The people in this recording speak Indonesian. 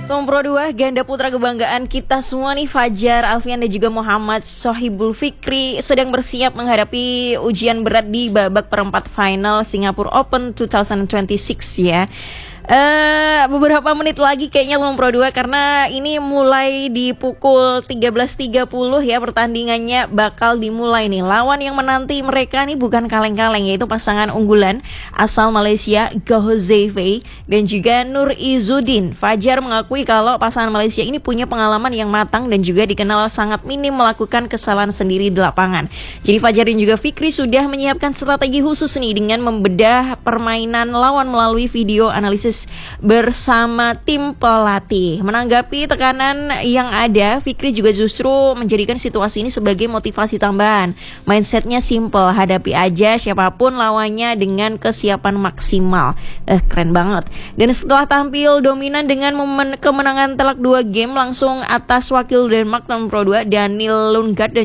Nomor 2, ganda putra kebanggaan kita semua nih, Fajar Alfian dan juga Muhammad Sohibul Fikri sedang bersiap menghadapi ujian berat di babak perempat final Singapore Open 2026 ya. Beberapa menit lagi kayaknya nomor 2, karena ini mulai di pukul 13.30 ya, pertandingannya bakal dimulai nih. Lawan yang menanti mereka nih bukan kaleng-kaleng, yaitu pasangan unggulan asal Malaysia Goh Zai Fei dan juga Nur Izzuddin. Fajar mengakui kalau pasangan Malaysia ini punya pengalaman yang matang dan juga dikenal sangat minim melakukan kesalahan sendiri di lapangan. Jadi Fajar dan juga Fikri sudah menyiapkan strategi khusus nih dengan membedah permainan lawan melalui video analisis bersama tim pelatih. Menanggapi tekanan yang ada, Fikri juga justru menjadikan situasi ini sebagai motivasi tambahan. Mindsetnya simple, hadapi aja siapapun lawannya dengan kesiapan maksimal. Keren banget. Dan setelah tampil dominan dengan kemenangan telak 2 game langsung atas wakil Denmark nomor 2 Daniel Lundgaard dan